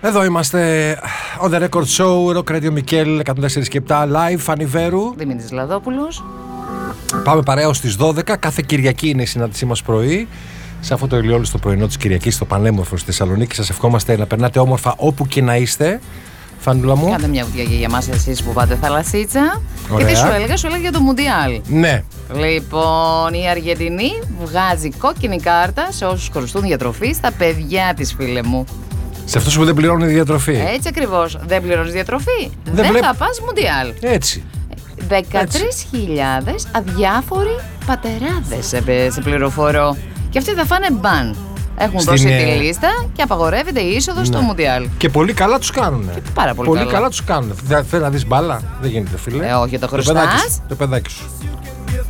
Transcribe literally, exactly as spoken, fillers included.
Εδώ είμαστε. On the Record Show, Rock Radio Μικέλ εκατόν τέσσερα και επτά live. Φανιβέρου. Δημήτρης Λαδόπουλος. Πάμε παρέα ως τις δώδεκα. Κάθε Κυριακή είναι η συνάντησή μας πρωί. Σε αυτό το ηλιόλουστο πρωινό της Κυριακής στο Πανέμορφο στη Θεσσαλονίκη. Σας ευχόμαστε να περνάτε όμορφα όπου και να είστε. Φανούλα μου. Κάντε μια βουτιά για εμάς εσείς που πάτε θαλασσίτσα. Ωραία. Και τι σου έλεγα, σου έλεγα για το Μουντιάλ. Ναι. Λοιπόν, η Αργεντινή βγάζει κόκκινη κάρτα σε όσους χρωστούν διατροφή στα παιδιά της, φίλε μου. Σε αυτούς που δεν πληρώνουν τη διατροφή. Έτσι ακριβώς. Δεν πληρώνεις διατροφή. Δεν Δεν, βλέπ- θα πας Μουντιάλ. Έτσι. δεκατρείς χιλιάδες αδιάφοροι πατεράδες σε, σε πληροφορώ. Και αυτοί θα φάνε μπαν. Έχουν Στην, δώσει ε, τη λίστα και απαγορεύεται η είσοδος Ναι. στο Μουντιάλ. Και πολύ καλά τους κάνουν. Πάρα πολύ καλά. καλά τους κάνουν. Θέλει να δεις μπάλα. Δεν γίνεται, φίλε. Ε, όχι, το παιδάκι χρωστάς. σου, το παιδάκι σου.